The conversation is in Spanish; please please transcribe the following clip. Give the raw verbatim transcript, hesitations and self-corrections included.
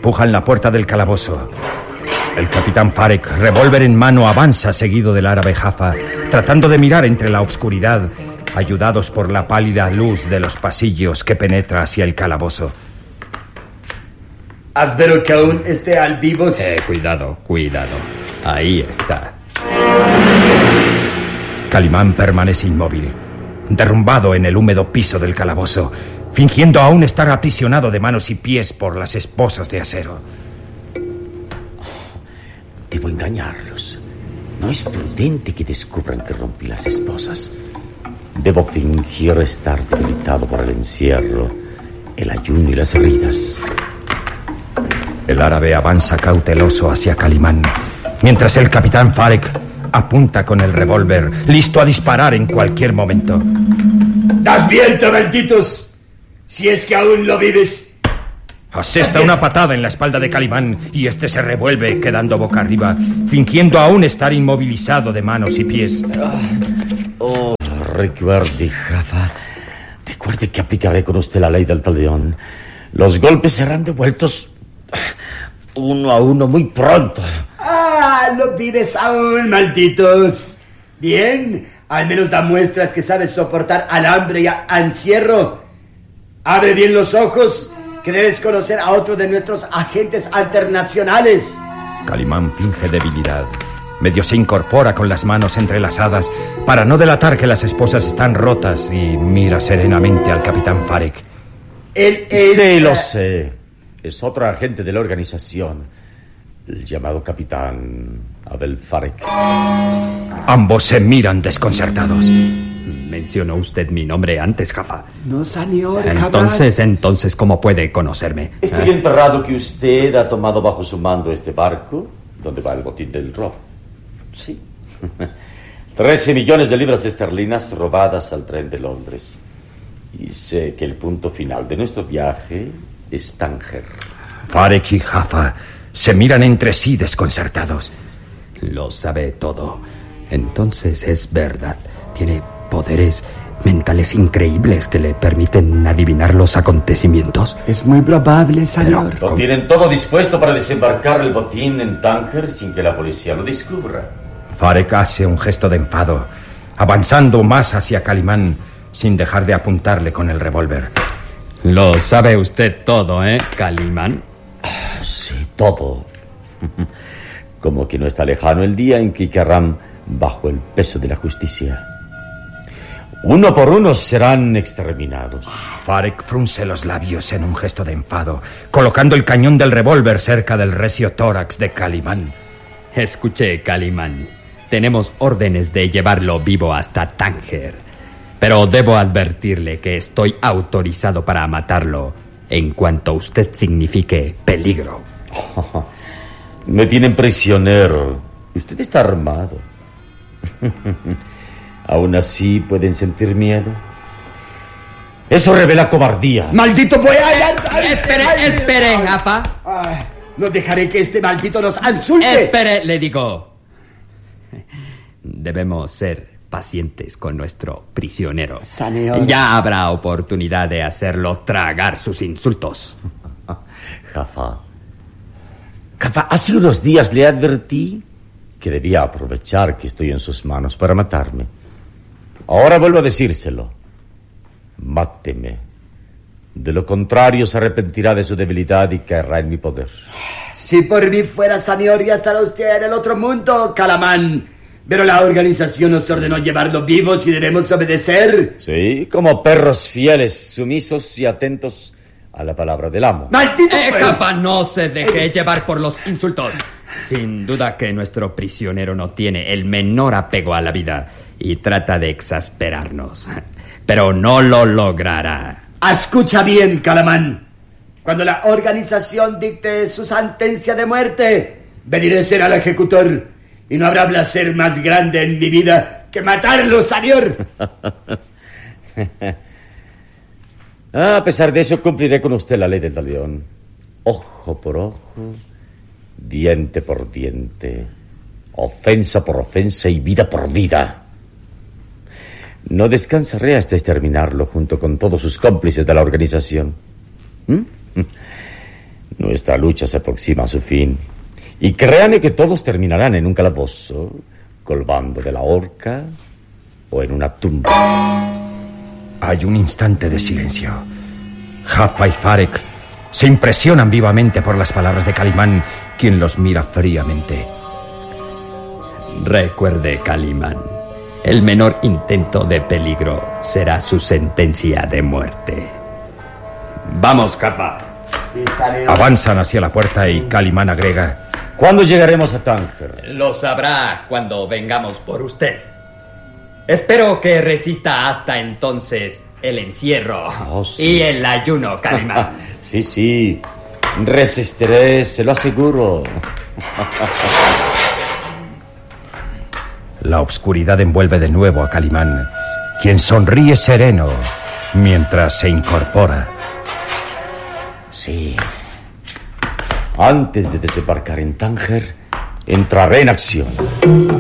Empujan la puerta del calabozo. El capitán Farek, revólver en mano, avanza seguido del árabe Jaffa, tratando de mirar entre la oscuridad, ayudados por la pálida luz de los pasillos que penetra hacia el calabozo. Espero que aún esté al vivo. Eh, cuidado, cuidado. Ahí está. Calimán permanece inmóvil, derrumbado en el húmedo piso del calabozo, fingiendo aún estar aprisionado de manos y pies por las esposas de acero. Debo engañarlos. No es prudente que descubran que rompí las esposas. Debo fingir estar debilitado por el encierro, el ayuno y las heridas. El árabe avanza cauteloso hacia Calimán, mientras el capitán Farek apunta con el revólver, listo a disparar en cualquier momento. ¡Despierta, malditos! Si es que aún lo vives. Asesta una patada en la espalda de Calimán y este se revuelve, quedando boca arriba, fingiendo aún estar inmovilizado de manos y pies. Oh, recuerde, Jaffa. Recuerde que aplicaré con usted la ley del talión. Los golpes serán devueltos uno a uno muy pronto. ¡Ah! ¡Lo vives aún, malditos! Bien, al menos da muestras que sabes soportar al hambre y a encierro. Abre bien los ojos, que debes conocer a otro de nuestros agentes internacionales. Calimán finge debilidad. Medio se incorpora con las manos entrelazadas para no delatar que las esposas están rotas y mira serenamente al capitán Farek. Él es... Sí, lo sé. Es otro agente de la organización, el llamado capitán Abel Farek. Ambos se miran desconcertados. Mencionó usted mi nombre antes, Jaffa. No, señor, Entonces, jamás. entonces, ¿cómo puede conocerme? Estoy ¿Eh? enterrado que usted ha tomado bajo su mando este barco, donde va el botín del robo. Sí. Trece millones de libras esterlinas robadas al tren de Londres. Y sé que el punto final de nuestro viaje es Tánger. Farek y Jaffa se miran entre sí desconcertados. Lo sabe todo. Entonces es verdad. Tiene poderes mentales increíbles que le permiten adivinar los acontecimientos. Es muy probable, señor. Pero lo tienen todo dispuesto para desembarcar el botín en Tánger sin que la policía lo descubra. Farek hace un gesto de enfado, avanzando más hacia Calimán sin dejar de apuntarle con el revólver. Lo sabe usted todo, ¿eh, Calimán? Sí, todo. Como que no está lejano el día en que querrán bajo el peso de la justicia. Uno por uno serán exterminados. Farek frunce los labios en un gesto de enfado, colocando el cañón del revólver cerca del recio tórax de Calimán. Escuche, Calimán. Tenemos órdenes de llevarlo vivo hasta Tánger. Pero debo advertirle que estoy autorizado para matarlo en cuanto usted signifique peligro. Oh, me tienen prisionero. Usted está armado. ¿Aún así pueden sentir miedo? Eso revela cobardía. ¡Maldito voy a... Espere, espere, Jaffa. No dejaré que este maldito nos insulte. Espere, le digo. Debemos ser pacientes con nuestro prisionero. Señor. Ya habrá oportunidad de hacerlo tragar sus insultos. Jaffa. Jaffa, hace unos días le advertí que debía aprovechar que estoy en sus manos para matarme. Ahora vuelvo a decírselo. Máteme. De lo contrario, se arrepentirá de su debilidad y caerá en mi poder. Si por mí fuera, señor, ya estará usted en el otro mundo, Calimán. Pero la organización nos ordenó llevarlo vivos y debemos obedecer. Sí, como perros fieles, sumisos y atentos a la palabra del amo. ¡Maldito! Eh, Jaffa, no se deje eh. llevar por los insultos. Sin duda que nuestro prisionero no tiene el menor apego a la vida y trata de exasperarnos. Pero no lo logrará. Escucha bien, Calimán. Cuando la organización dicte su sentencia de muerte, veniré ser al ejecutor. Y no habrá placer más grande en mi vida que matarlo, señor. Ah, a pesar de eso, cumpliré con usted la ley del talión. Ojo por ojo, diente por diente, ofensa por ofensa y vida por vida. No descansaré hasta exterminarlo junto con todos sus cómplices de la organización. ¿Mm? Nuestra lucha se aproxima a su fin. Y créanme que todos terminarán en un calabozo, colgando de la horca o en una tumba. Hay un instante de silencio. Jaffa y Farek se impresionan vivamente por las palabras de Calimán, quien los mira fríamente. Recuerde, Calimán, el menor intento de peligro será su sentencia de muerte. Vamos, Jaffa. Sí, sale. Avanzan hacia la puerta y Calimán agrega: ¿Cuándo llegaremos a Tánger? Lo sabrá cuando vengamos por usted. Espero que resista hasta entonces el encierro Oh, sí. y el ayuno, Calimán. Sí, sí, resistiré, se lo aseguro. La oscuridad envuelve de nuevo a Calimán, quien sonríe sereno mientras se incorpora. Sí. Antes de desembarcar en Tánger, entraré en acción.